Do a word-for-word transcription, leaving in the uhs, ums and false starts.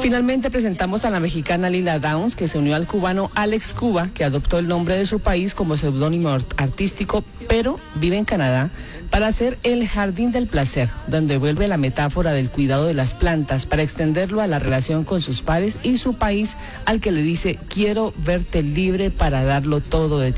Finalmente presentamos a la mexicana Lila Downs, que se unió al cubano Alex Cuba, que adoptó el nombre de su país como seudónimo artístico, pero vive en Canadá, para hacer El Jardín del Placer, donde vuelve la metáfora del cuidado de las plantas para extenderlo a la relación con sus pares y su país, al que le dice: quiero verte libre para darlo todo de ti.